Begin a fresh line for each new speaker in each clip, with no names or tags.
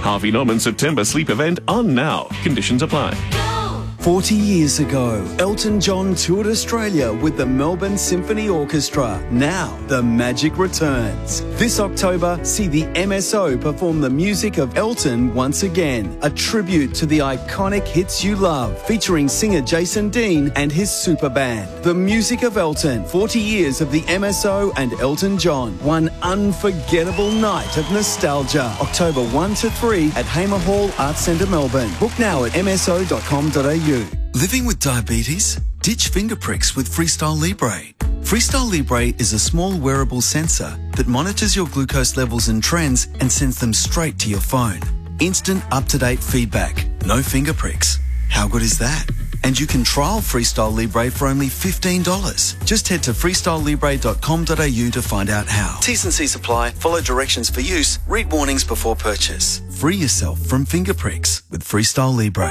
Harvey Norman September sleep event on now. Conditions apply.
40 years ago, Elton John toured Australia with the Melbourne Symphony Orchestra. Now, the magic returns. This October, see the MSO perform the music of Elton once again. A tribute to the iconic hits you love, featuring singer Jason Dean and his super band. The music of Elton, 40 years of the MSO and Elton John. One unforgettable night of nostalgia. October 1 to 3 at Hamer Hall Arts Centre, Melbourne. Book now at mso.com.au.
Living with diabetes? Ditch finger pricks with Freestyle Libre. Freestyle Libre is a small wearable sensor that monitors your glucose levels and trends and sends them straight to your phone. Instant up-to-date feedback. No finger pricks. How good is that? And you can trial Freestyle Libre for only $15. Just head to freestylelibre.com.au to find out how. T's and C's apply. Follow directions for use. Read warnings before purchase. Free yourself from finger pricks with Freestyle Libre.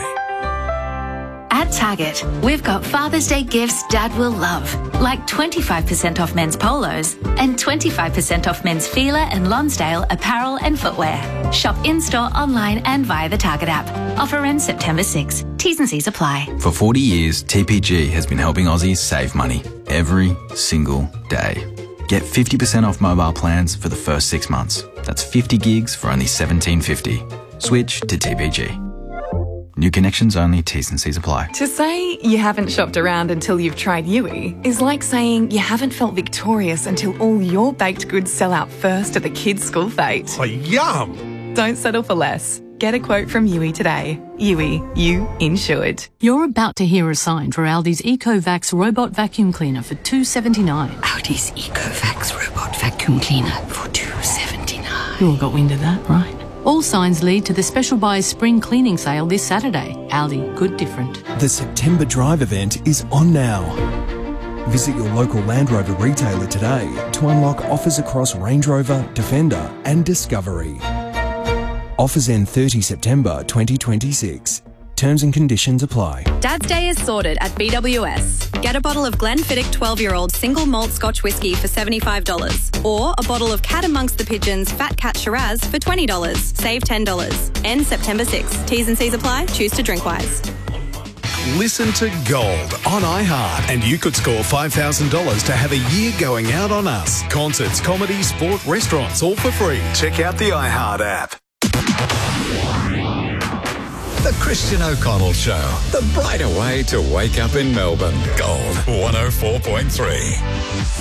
At Target, we've got Father's Day gifts Dad will love, like 25% off men's polos and 25% off men's Fila and Lonsdale apparel and footwear. Shop in-store, online and via the Target app. Offer ends September 6. T's and C's apply.
For 40 years, TPG has been helping Aussies save money every single day. Get 50% off mobile plans for the first 6 months. That's 50 gigs for only $17.50. Switch to TPG. New connections only, T's and C's apply.
To say you haven't shopped around until you've tried Yui is like saying you haven't felt victorious until all your baked goods sell out first at the kids' school fete.
Oh, yum!
Don't settle for less. Get a quote from Yui today. Yui, you insured.
You're about to hear a sign for Aldi's EcoVax robot vacuum cleaner for $2.79.
Aldi's EcoVax robot vacuum cleaner for $2.79.
You all got wind of that, right? All signs lead to the Special Buys Spring Cleaning Sale this Saturday. Aldi, good different.
The September Drive event is on now. Visit your local Land Rover retailer today to unlock offers across Range Rover, Defender and Discovery. Offers end 30 September 2026. Terms and conditions apply.
Dad's Day is sorted at BWS. Get a bottle of Glenfiddich 12-year-old single malt Scotch whisky for $75 or a bottle of Cat Amongst the Pigeons Fat Cat Shiraz for $20. Save $10. End September 6. T's and C's apply. Choose to drink wise.
Listen to Gold on iHeart and you could score $5,000 to have a year going out on us. Concerts, comedy, sport, restaurants, all for free. Check out the iHeart app.
The Christian O'Connell Show. The brighter way to wake up in Melbourne. Gold 104.3.